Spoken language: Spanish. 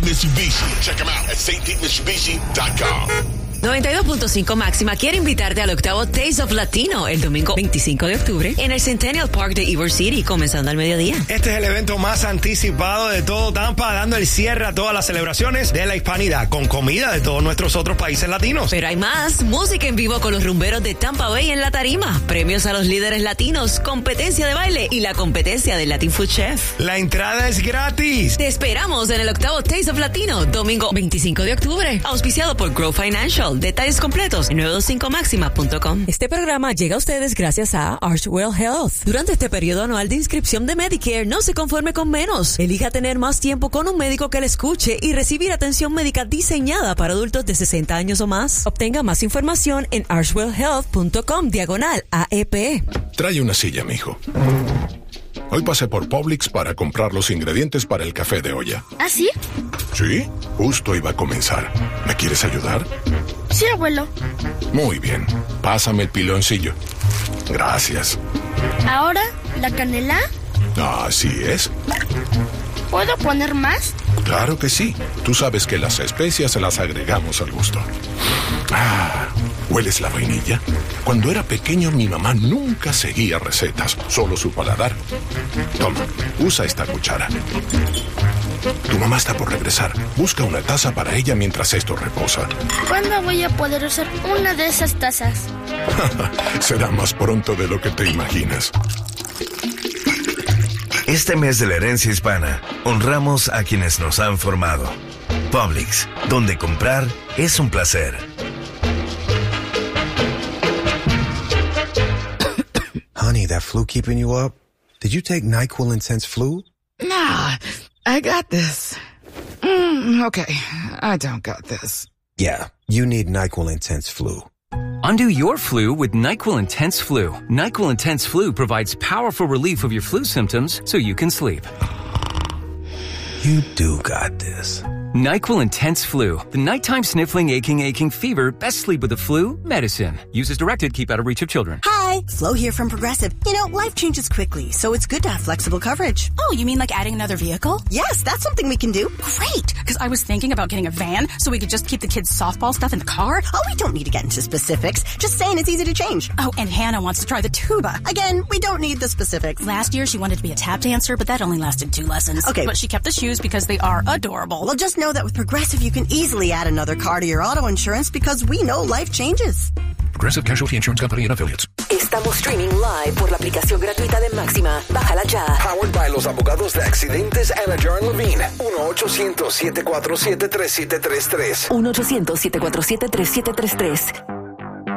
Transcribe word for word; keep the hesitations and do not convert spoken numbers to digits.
Mitsubishi. Check them out at st pete mitsubishi dot com. noventa y dos punto cinco Máxima quiere invitarte al octavo Taste of Latino el domingo veinticinco de octubre en el Centennial Park de Ybor City, comenzando al mediodía. Este es el evento más anticipado de todo Tampa, dando el cierre a todas las celebraciones de la hispanidad, con comida de todos nuestros otros países latinos. Pero hay más, música en vivo con los rumberos de Tampa Bay en la tarima, premios a los líderes latinos, competencia de baile y la competencia del Latin Food Chef. La entrada es gratis. Te esperamos en el octavo Taste of Latino, domingo veinticinco de octubre, auspiciado por Grow Financial. Detalles completos en nueve dos cinco máxima punto com. Este programa llega a ustedes gracias a Archwell Health. Durante este periodo anual de inscripción de Medicare, no se conforme con menos. Elija tener más tiempo con un médico que le escuche y recibir atención médica diseñada para adultos de sesenta años o más. Obtenga más información en archwell health punto com diagonal A E P. Trae una silla, mijo. Hoy pasé por Publix para comprar los ingredientes para el café de olla. ¿Ah, sí? Sí, justo iba a comenzar. ¿Me quieres ayudar? Sí, abuelo. Muy bien. Pásame el piloncillo. Gracias. ¿Ahora la canela? Así es. ¿Puedo poner más? Claro que sí. Tú sabes que las especias se las agregamos al gusto. Ah, ¿hueles la vainilla? Cuando era pequeño mi mamá nunca seguía recetas, solo su paladar. Toma, usa esta cuchara. Tu mamá está por regresar. Busca una taza para ella mientras esto reposa. ¿Cuándo voy a poder usar una de esas tazas? Será más pronto de lo que te imaginas. Este mes de la herencia hispana, honramos a quienes nos han formado. Publix, donde comprar es un placer. Honey, that flu keeping you up? Did you take NyQuil Intense Flu? Nah, I got this. Mm, okay, I don't got this. Yeah, you need NyQuil Intense Flu. Undo your flu with NyQuil Intense Flu. NyQuil Intense Flu provides powerful relief of your flu symptoms so you can sleep. You do got this. NyQuil Intense Flu. The nighttime sniffling, aching, aching fever. Best sleep with the flu medicine. Use as directed. Keep out of reach of children. Hi, Flo here from Progressive. You know, life changes quickly, so it's good to have flexible coverage. Oh, you mean like adding another vehicle? Yes, that's something we can do. Great, because I was thinking about getting a van so we could just keep the kids' softball stuff in the car. Oh, we don't need to get into specifics. Just saying it's easy to change. Oh, and Hannah wants to try the tuba. Again, we don't need the specifics. Last year, she wanted to be a tap dancer, but that only lasted two lessons. Okay. But she kept the shoes because they are adorable. Well, just know that with Progressive, you can easily add another car to your auto insurance because we know life changes. Progressive Casualty Insurance Company and Affiliates. Estamos streaming live por la aplicación gratuita de Máxima. Bájala ya. Powered by los abogados de accidentes Anna Jar Levine. uno ochocientos, siete cuatro siete, tres siete tres tres. uno ochocientos, siete cuatro siete, tres siete tres tres.